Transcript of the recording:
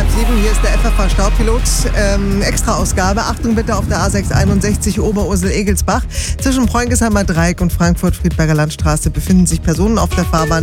6:30. Hier ist der FFH Staupilot. Extra-Ausgabe. Achtung bitte auf der A661 Oberursel-Egelsbach. Zwischen Preungheimer Dreieck und Frankfurt-Friedberger Landstraße befinden sich Personen auf der Fahrbahn.